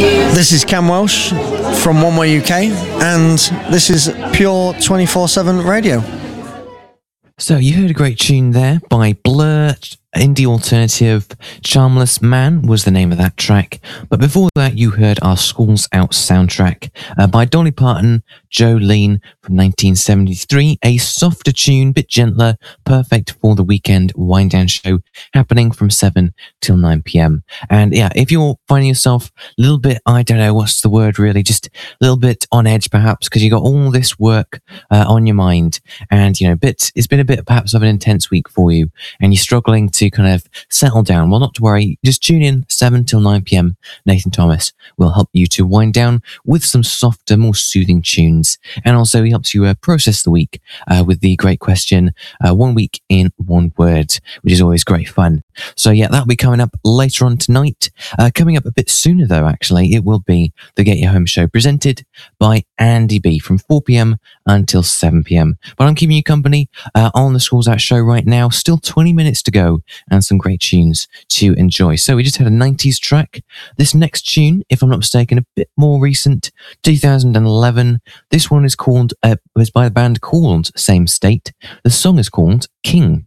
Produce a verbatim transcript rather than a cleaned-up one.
This is Cam Welsh from One Way U K, and this is Pure twenty-four seven Radio. So you heard a great tune there by Blur, indie alternative. Charmless Man was the name of that track. But before that, you heard our Schools Out soundtrack uh, by Dolly Parton, Jolene from nineteen seventy-three. A softer tune, bit gentler, perfect for the weekend wind down show happening from seven till nine p.m. And yeah, if you're finding yourself a little bit, I don't know what's the word really, just a little bit on edge perhaps because you got all this work uh, on your mind, and you know, bit it's been a bit perhaps of an intense week for you, and you're struggling to kind of settle down. Well, not to worry, just tune in seven till nine p.m. Nathan Thomas will help you to wind down with some softer, more soothing tunes, and also he helps you uh, process the week uh, with the great question, uh, one week in one word, which is always great fun. So yeah, that'll be coming up later on tonight. Uh, coming up a bit sooner though, actually, it will be the Get Your Home show presented by Andy B from four p.m. until seven p.m. But I'm keeping you company uh, on the Schools Out show right now. Still twenty minutes to go and some great tunes to enjoy. So we just had a nineties track. This next tune, if I'm not mistaken, a bit more recent, two thousand eleven. This one is called, uh, was by the band called Same State. The song is called King.